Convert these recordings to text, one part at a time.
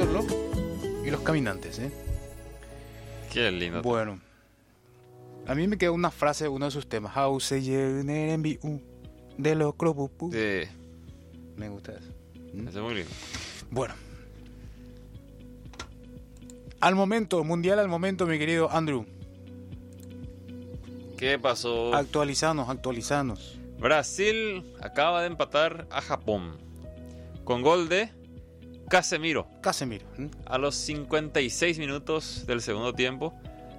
Solo y los caminantes, ¿eh? Qué lindo. Bueno, a mí me quedó una frase de uno de sus temas. Hause de los Cropupu. Sí, Me gusta eso. eso es muy lindo. Bueno. Al momento, mundial al momento, mi querido Andrew. ¿Qué pasó? Actualizanos. Brasil acaba de empatar a Japón con gol de Casemiro Casemiro. a los 56 minutos del segundo tiempo.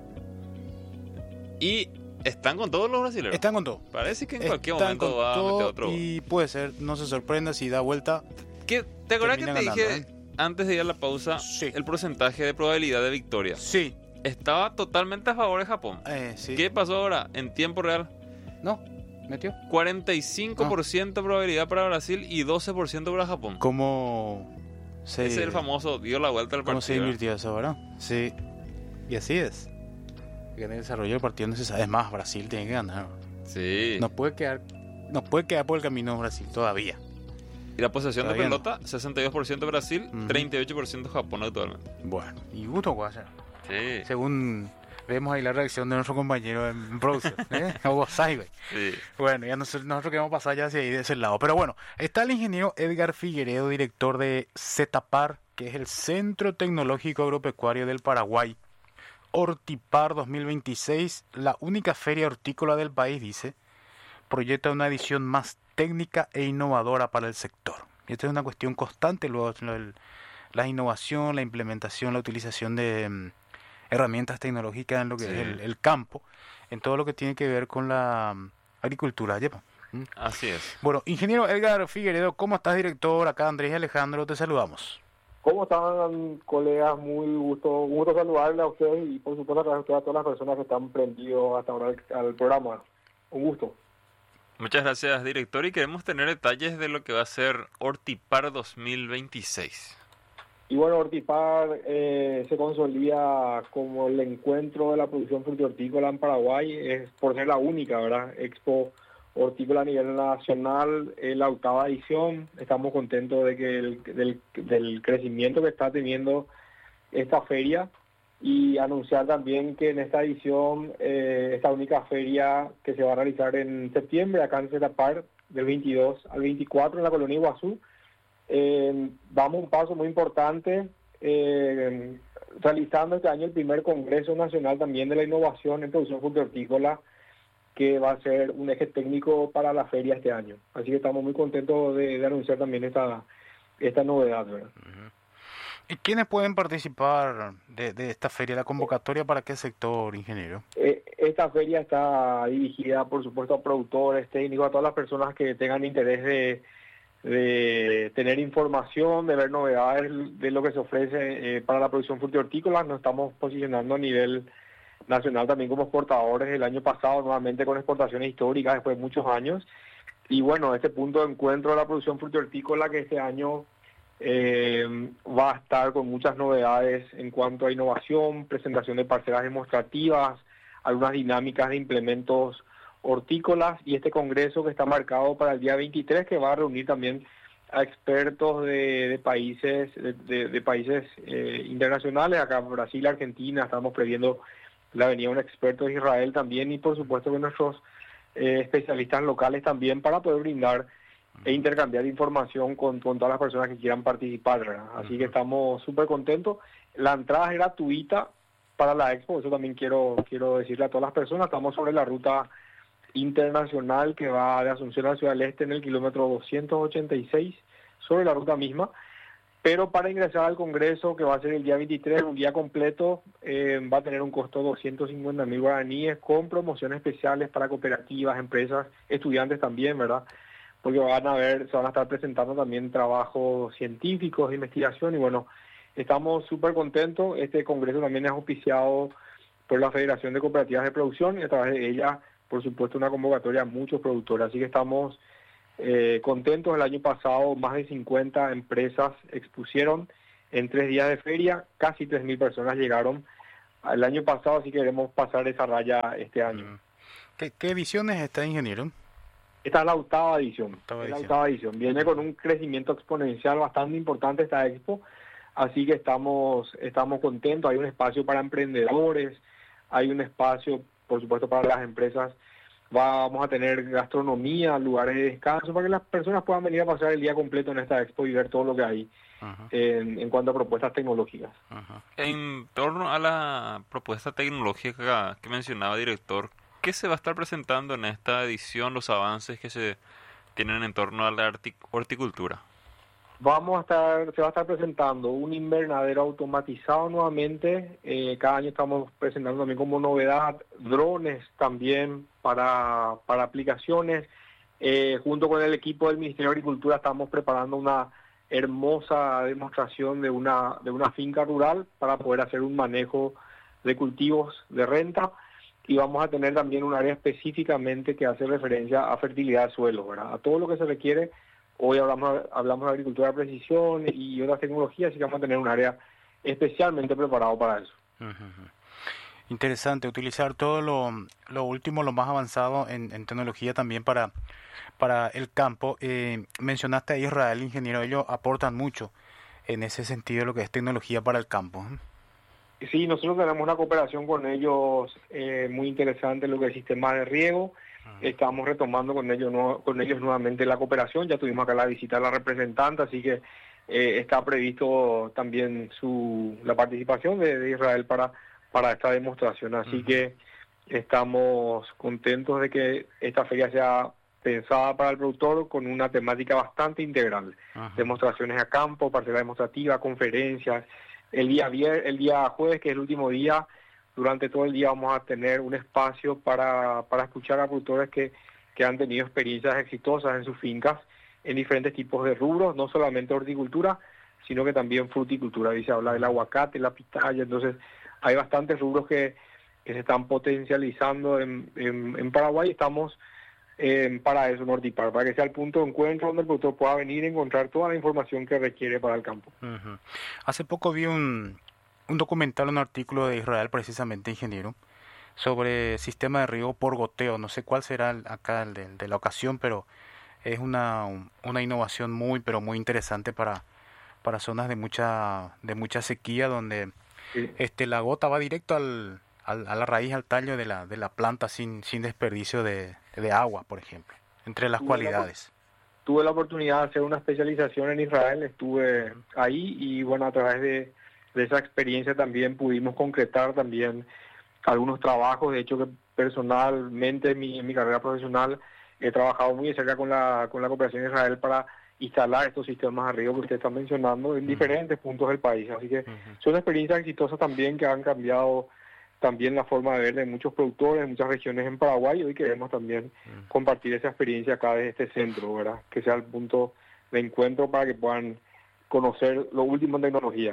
Y están con todos los brasileños. Están con todo. Parece que en cualquier Están momento con va a meter todo otro. y puede ser, no se sorprenda si da vuelta. ¿Te acuerdas que te termina dije ganando, antes de ir a la pausa Sí. el porcentaje de probabilidad de victoria? Sí. Estaba totalmente a favor de Japón. Sí. ¿Qué pasó ahora en tiempo real? No, metió. 45% probabilidad para Brasil y 12% para Japón. ¿Cómo se, Ese es el famoso dio la vuelta al cómo se partido. invirtió eso, verdad? Sí. Y así es. Que en el desarrollo del partido no se sabe más. Brasil tiene que ganar. Sí. No puede quedar por el camino Brasil todavía. Y la posesión de Todavía no. pelota, 62% Brasil, 38% Japón actualmente. Bueno, y gusto guaya. Sí. Según vemos ahí la reacción de nuestro compañero en producción, Hugo Saibay. Sí. Bueno, ya nosotros queremos pasar ya hacia ahí de ese lado. Pero bueno, está el ingeniero Edgar Figueredo, director de CETAPAR, que es el Centro Tecnológico Agropecuario del Paraguay. Hortipar 2026, la única feria hortícola del país, dice, proyecta una edición más técnica e innovadora para el sector. Y esta es una cuestión constante, luego la innovación, la implementación, la utilización de herramientas tecnológicas en lo que Sí. es el campo, en todo lo que tiene que ver con la agricultura. Yepa. Así es. Bueno, ingeniero Edgar Figueredo, ¿cómo estás, director? Acá Andrés y Alejandro, te saludamos. ¿Cómo están, colegas? Muy gusto saludarle a ustedes y por supuesto a todas las personas que están prendidos hasta ahora al programa. Un gusto. Muchas gracias, director. Y queremos tener detalles de lo que va a ser Hortipar 2026. Y bueno, Hortipar se consolida como el encuentro de la producción frutícola en Paraguay, es por ser la única, ¿verdad? Expo hortícola a nivel nacional, la 8ª edición. Estamos contentos de que del crecimiento que está teniendo esta feria y anunciar también que en esta edición, esta única feria que se va a realizar en septiembre, acá en CETAPAR, del 22 al 24 en la colonia Iguazú, damos un paso muy importante realizando este año el primer Congreso Nacional también de la Innovación en Producción Hortícola, que va a ser un eje técnico para la feria este año. Así que estamos muy contentos de anunciar también esta novedad, ¿verdad? ¿Y quiénes pueden participar de esta feria? ¿La convocatoria para qué sector, ingeniero? Esta feria está dirigida, por supuesto, a productores, técnicos, a todas las personas que tengan interés de tener información, de ver novedades de lo que se ofrece para la producción hortícola. Nos estamos posicionando a nivel nacional también como exportadores el año pasado, nuevamente con exportaciones históricas después de muchos años. Y bueno, este punto de encuentro de la producción hortícola que este año va a estar con muchas novedades en cuanto a innovación, presentación de parcelas demostrativas, algunas dinámicas de implementos hortícolas y este congreso que está marcado para el día 23, que va a reunir también a expertos de países internacionales. Acá Brasil, Argentina, estamos previendo la venida de un experto de Israel también y por supuesto que nuestros especialistas locales también, para poder brindar e intercambiar información con todas las personas que quieran participar, ¿verdad? Así que estamos súper contentos. La entrada es gratuita para la expo, eso también quiero decirle a todas las personas. Estamos sobre la ruta internacional que va de Asunción a Ciudad del Este en el kilómetro 286, sobre la ruta misma. Pero para ingresar al Congreso, que va a ser el día 23, un día completo, va a tener un costo de 250.000 guaraníes con promociones especiales para cooperativas, empresas, estudiantes también, ¿verdad? Porque se van a estar presentando también trabajos científicos de investigación y bueno, estamos súper contentos. Este Congreso también es auspiciado por la Federación de Cooperativas de Producción y a través de ella, por supuesto, una convocatoria a muchos productores. Así que estamos contentos. El año pasado más de 50 empresas expusieron en 3 días de feria, casi 3.000 personas llegaron el año pasado, así que queremos pasar esa raya este año. ¿Qué ediciones está, ingeniero? Esta es la 8ª edición. La 8ª edición. Viene con un crecimiento exponencial bastante importante esta expo. Así que estamos contentos. Hay un espacio para emprendedores, hay un espacio, por supuesto, para las empresas. Vamos a tener gastronomía, lugares de descanso, para que las personas puedan venir a pasar el día completo en esta expo y ver todo lo que hay en cuanto a propuestas tecnológicas. En torno a la propuesta tecnológica que mencionaba, director, ¿qué se va a estar presentando en esta edición, los avances que se tienen en torno a la horticultura? Se va a estar presentando un invernadero automatizado nuevamente. Cada año estamos presentando también como novedad drones también para aplicaciones. Junto con el equipo del Ministerio de Agricultura estamos preparando una hermosa demostración de una finca rural para poder hacer un manejo de cultivos de renta. Y vamos a tener también un área específicamente que hace referencia a fertilidad de suelo, ¿verdad? A todo lo que se requiere. Hoy hablamos de agricultura de precisión y otras tecnologías, así que vamos a tener un área especialmente preparado para eso. Interesante, utilizar todo lo último, lo más avanzado en tecnología también para el campo. Mencionaste a Israel, ingeniero, ellos aportan mucho en ese sentido lo que es tecnología para el campo. Sí, nosotros tenemos una cooperación con ellos muy interesante en lo que es sistema de riego. Estamos retomando con ellos nuevamente la cooperación. Ya tuvimos acá la visita de la representante, así que está previsto también la participación de Israel para esta demostración. Así que estamos contentos de que esta feria sea pensada para el productor con una temática bastante integral. Demostraciones a campo, parcela demostrativa, conferencias. El día jueves, que es el último día, durante todo el día vamos a tener un espacio para escuchar a productores que han tenido experiencias exitosas en sus fincas en diferentes tipos de rubros, no solamente horticultura, sino que también fruticultura. Ahí se habla del aguacate, la pitaya. Entonces hay bastantes rubros que se están potencializando en Paraguay. Estamos para eso, en Hortipar, para que sea el punto de encuentro donde el productor pueda venir y encontrar toda la información que requiere para el campo. Hace poco vi un documental, un artículo de Israel, precisamente, ingeniero, sobre sistema de riego por goteo. No sé cuál será acá el de la ocasión, pero es una innovación muy, pero muy interesante para zonas de mucha sequía, donde la gota va directo a la raíz, al tallo de la planta sin desperdicio de agua, por ejemplo, entre las cualidades. Tuve la oportunidad de hacer una especialización en Israel, estuve ahí y bueno, a través de esa experiencia también pudimos concretar también algunos trabajos. De hecho, que personalmente en mi carrera profesional he trabajado muy de cerca con la cooperación de Israel para instalar estos sistemas de riego que usted está mencionando en diferentes puntos del país. Así que son experiencias exitosas también que han cambiado también la forma de ver de muchos productores en muchas regiones en Paraguay. Hoy queremos también compartir esa experiencia acá desde este centro, ¿verdad? Que sea el punto de encuentro para que puedan conocer lo último en tecnología.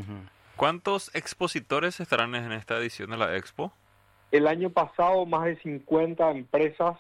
¿Cuántos expositores estarán en esta edición de la Expo? El año pasado más de 50 empresas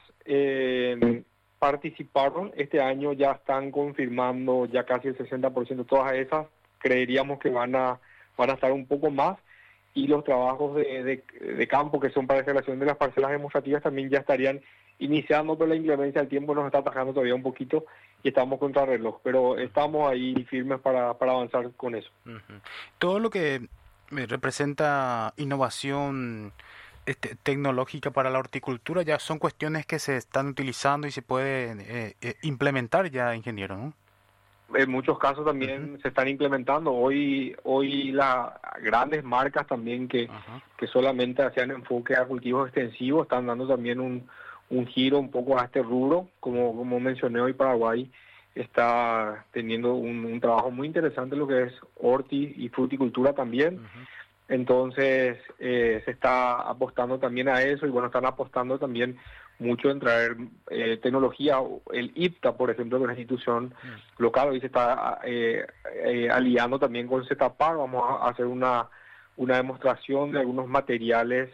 participaron. Este año ya están confirmando ya casi el 60%. Todas esas creeríamos que van a estar un poco más. Y los trabajos de campo que son para la instalación de las parcelas demostrativas también ya estarían iniciando, pero la inclemencia del tiempo nos está atajando todavía un poquito y estamos contra reloj, pero estamos ahí firmes para avanzar con eso. Todo lo que representa innovación tecnológica para la horticultura ya son cuestiones que se están utilizando y se pueden implementar ya, ingeniero, ¿no? En muchos casos también se están implementando. Hoy las grandes marcas también que solamente hacían enfoque a cultivos extensivos están dando también un giro un poco a este rubro. Como mencioné, hoy Paraguay está teniendo un trabajo muy interesante en lo que es horti y fruticultura también. Entonces se está apostando también a eso y bueno, están apostando también mucho en traer tecnología. El IPTA, por ejemplo, que es una institución local, hoy se está aliando también con CETAPAR. Vamos a hacer una demostración de algunos materiales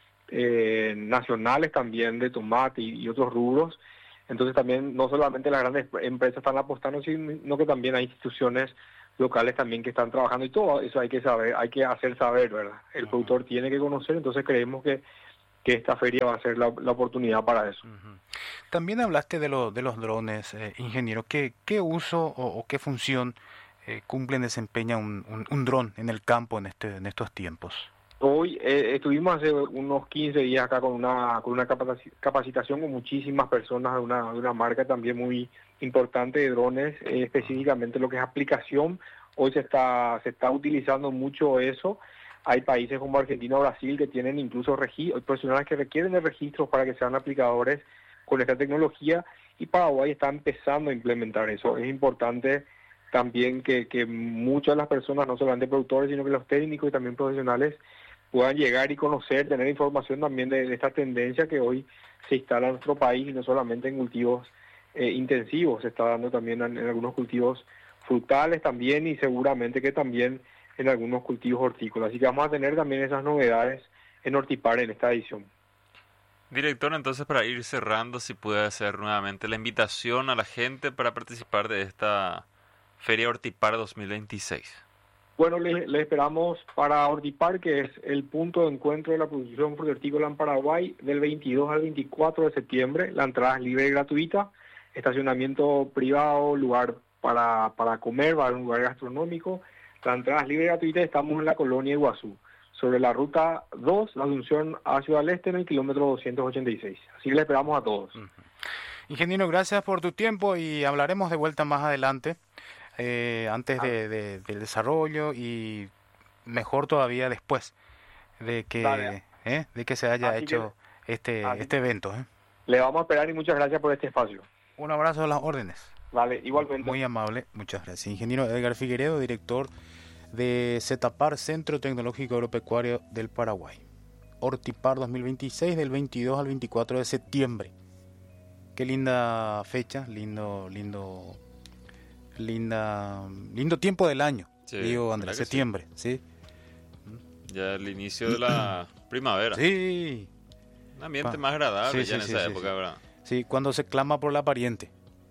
nacionales también de tomate y otros rubros. Entonces también no solamente las grandes empresas están apostando, sino que también hay instituciones locales también que están trabajando y todo eso hay que saber, hay que hacer saber, ¿verdad? El productor tiene que conocer, entonces creemos que esta feria va a ser la oportunidad para eso. También hablaste de los drones, ingeniero. ¿Qué uso o qué función desempeña un dron en el campo en estos tiempos? Hoy estuvimos hace unos 15 días acá con una capacitación con muchísimas personas de una marca también muy importante de drones, específicamente lo que es aplicación. Hoy se está utilizando mucho eso. Hay países como Argentina o Brasil que tienen incluso profesionales que requieren de registros para que sean aplicadores con esta tecnología, y Paraguay está empezando a implementar eso. Es importante también que muchas de las personas, no solamente productores, sino que los técnicos y también profesionales, puedan llegar y conocer, tener información también de esta tendencia que hoy se instala en nuestro país, y no solamente en cultivos intensivos, se está dando también en algunos cultivos frutales también, y seguramente que también en algunos cultivos hortícolas. Así que vamos a tener también esas novedades en Hortipar en esta edición. Director, entonces, para ir cerrando, si puede hacer nuevamente la invitación a la gente para participar de esta Feria Hortipar 2026. Bueno, le esperamos para Hortipar, que es el punto de encuentro de la producción hortícola en Paraguay, del 22 al 24 de septiembre. La entrada es libre y gratuita, estacionamiento privado, lugar para comer, va a haber un lugar gastronómico. La entrada es libre y gratuita. Estamos en la colonia Iguazú, sobre la ruta 2, la Asunción a Ciudad del Este, en el kilómetro 286. Así que le esperamos a todos. Ingeniero, gracias por tu tiempo, y hablaremos de vuelta más adelante, antes del desarrollo, y mejor todavía después de que se haya hecho este evento. Le vamos a esperar, y muchas gracias por este espacio. Un abrazo a las órdenes. Vale, igualmente. Muy amable, muchas gracias. Ingeniero Edgar Figueredo, director de CETAPAR, Centro Tecnológico Agropecuario del Paraguay. Hortipar 2026, del 22 al 24 de septiembre. Qué linda fecha, lindo tiempo del año, Sí, digo, Andrés, septiembre, ¿sí? Ya el inicio de la primavera. Sí. Un ambiente más agradable Sí, ya sí, en esa sí, época, sí. ¿verdad? Sí, cuando se clama por la pariente.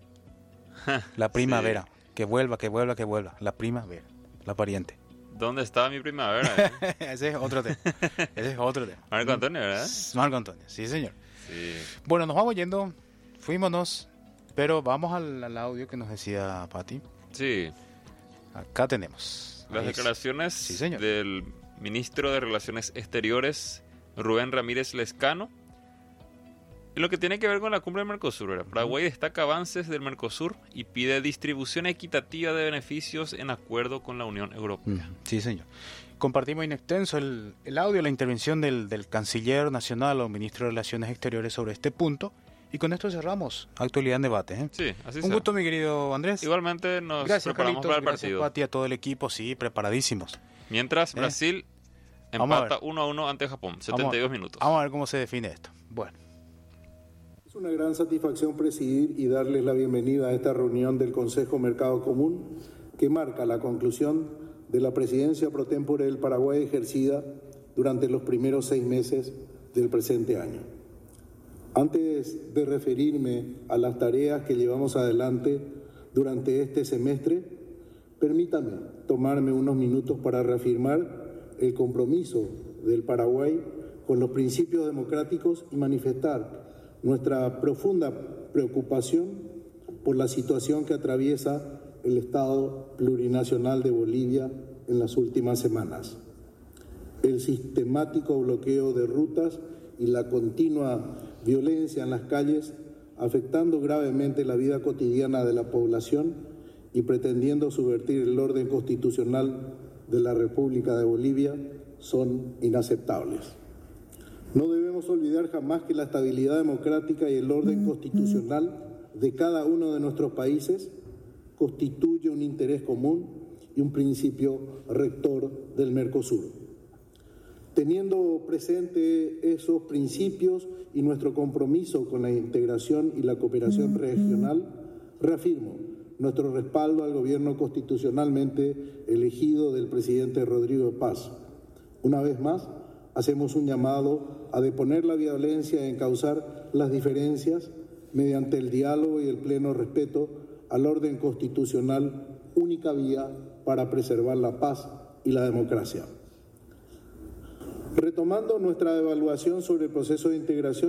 La primavera. Sí. Que vuelva, la primavera, la pariente. ¿Dónde está mi primavera? Ese es otro tema. Marco Antonio, ¿verdad? Marco Antonio, sí, señor. Sí. Bueno, nos vamos yendo, fuímonos, pero vamos al audio que nos decía Pati. Sí. Acá tenemos Las declaraciones Sí, señor. del ministro de Relaciones Exteriores, Rubén Ramírez Lescano, en lo que tiene que ver con la cumbre del Mercosur. ¿Verdad? Paraguay destaca avances del Mercosur y pide distribución equitativa de beneficios en acuerdo con la Unión Europea. Sí, señor. Compartimos in extenso el audio, la intervención del canciller nacional o ministro de Relaciones Exteriores sobre este punto. Y con esto cerramos Actualidad en Debate. Sí, así Un gusto, mi querido Andrés. Igualmente nos Gracias, preparamos Carlitos, para el gracias, partido. Pati, a todo el equipo, sí, preparadísimos. Mientras Brasil Vamos a empata ver. 1-1 ante Japón, 72 minutos. Vamos a ver cómo se define esto. Bueno. Es una gran satisfacción presidir y darles la bienvenida a esta reunión del Consejo Mercado Común, que marca la conclusión de la presidencia pro tempore del Paraguay ejercida durante los primeros 6 meses del presente año. Antes de referirme a las tareas que llevamos adelante durante este semestre, permítame tomarme unos minutos para reafirmar el compromiso del Paraguay con los principios democráticos y manifestar nuestra profunda preocupación por la situación que atraviesa el Estado plurinacional de Bolivia en las últimas semanas. El sistemático bloqueo de rutas y la continua violencia en las calles, afectando gravemente la vida cotidiana de la población y pretendiendo subvertir el orden constitucional de la República de Bolivia, son inaceptables. No debemos olvidar jamás que la estabilidad democrática y el orden constitucional de cada uno de nuestros países constituye un interés común y un principio rector del Mercosur. Teniendo presente esos principios y nuestro compromiso con la integración y la cooperación regional, reafirmo nuestro respaldo al gobierno constitucionalmente elegido del presidente Rodrigo Paz. Una vez más, hacemos un llamado a deponer la violencia y encauzar las diferencias mediante el diálogo y el pleno respeto al orden constitucional, única vía para preservar la paz y la democracia. Retomando nuestra evaluación sobre el proceso de integración